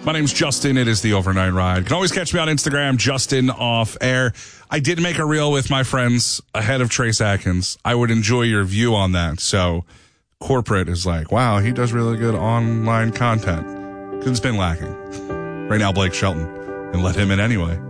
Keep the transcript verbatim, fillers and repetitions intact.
My name's Justin. It is the Overnight Ride. You can always catch me on Instagram, Justin Off Air. I did make a reel with my friends ahead of Trace Atkins. I would enjoy your view on that. So corporate is like, wow, he does really good online content. Because it's been lacking. Right now, Blake Shelton. And let him in anyway.